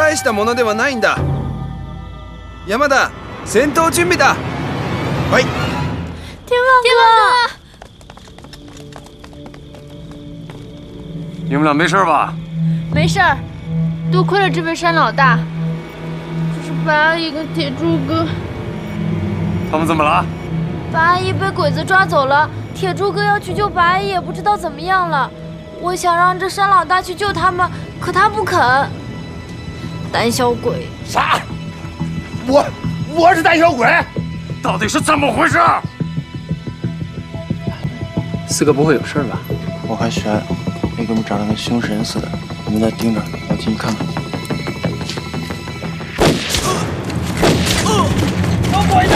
大したものではないんだ。山田，戦闘準備だ。はい。 天王哥， 你们俩没事吧？ 没事儿，多亏了这位山老大。可是白阿姨跟铁柱哥， 他们怎么了？ 白阿姨被鬼子抓走了，铁柱哥要去救白阿姨，也不知道怎么样了。我想让这山老大去救他们，可他不肯。胆小鬼！ 啥？我是胆小鬼？ 到底是怎么回事？ 四哥不会有事吧？ 我看悬，那哥们长得跟凶神似的，你们再盯着，我进去看看。 有鬼子！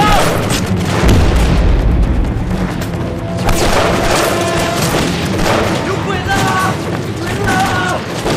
有鬼子了！鬼子了！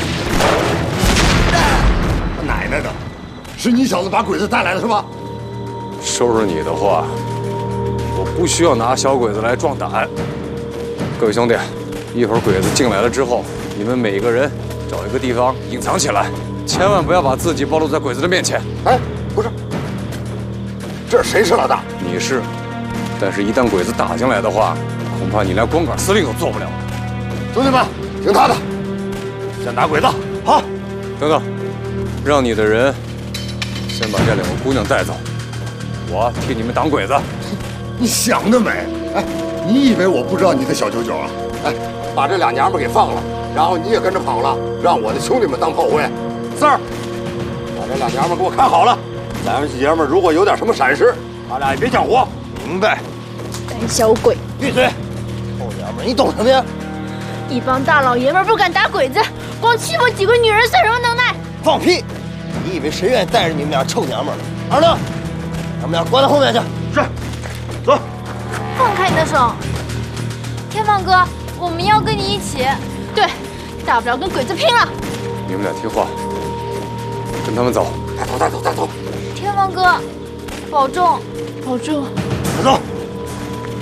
奶奶的，是你小子把鬼子带来的是吧？ 收拾你的话，我不需要拿小鬼子来壮胆。各位兄弟，一会儿鬼子进来了之后，你们每个人找一个地方隐藏起来，千万不要把自己暴露在鬼子的面前。 哎，不是，这谁是老大？ 你是，但是一旦鬼子打进来的话，恐怕你连光杆司令都做不了。 兄弟们，听他的，先打鬼子。好， 等等，让你的人先把这两个姑娘带走，我替你们挡鬼子。 你想得美！哎，你以为我不知道你的小九九啊？哎，把这俩娘们给放了，然后你也跟着跑了，让我的兄弟们当炮灰。四儿，把这俩娘们给我看好了，咱们爷们儿如果有点什么闪失，他俩也别想活。 明白。 胆小鬼！ 闭嘴！臭娘们儿，你懂什么呀？ 一帮大老爷们不敢打鬼子，光欺负几个女人算什么能耐？ 放屁！你以为谁愿意带着你们俩臭娘们儿？二乐，咱们俩关到后面去。 是，走。 放开你的手！天放哥，我们要跟你一起。对，大不了跟鬼子拼了。 你们俩听话，跟他们走。 带走。 天放哥，保重，保重。 快走。